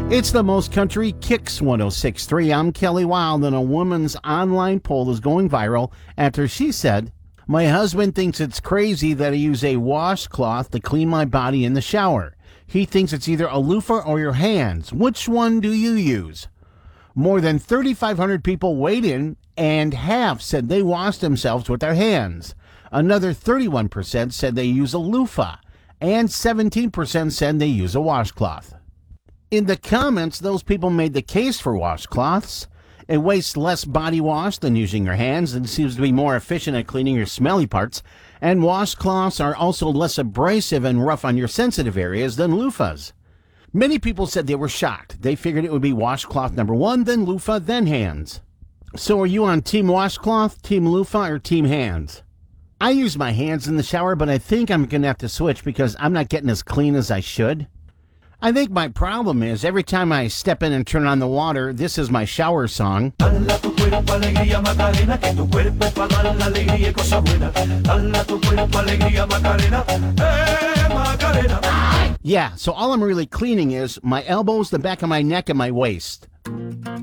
It's the Most Country Kicks 106.3. I'm Kelly Wild, and a woman's online poll is going viral after she said, "My husband thinks it's crazy that I use a washcloth to clean my body in the shower. He thinks it's either a loofah or your hands. Which one do you use?" More than 3,500 people weighed in, and half said they wash themselves with their hands. Another 31% said they use a loofah, and 17% said they use a washcloth. In the comments, those people made the case for washcloths. It wastes less body wash than using your hands and seems to be more efficient at cleaning your smelly parts. And washcloths are also less abrasive and rough on your sensitive areas than loofahs. Many people said they were shocked. They figured it would be washcloth number one, then loofah, then hands. So are you on team washcloth, team loofah, or team hands? I use my hands in the shower, but I think I'm going to have to switch because I'm not getting as clean as I should. I think my problem is every time I step in and turn on the water, this is my shower song. Yeah, so all I'm really cleaning is my elbows, the back of my neck, and my waist.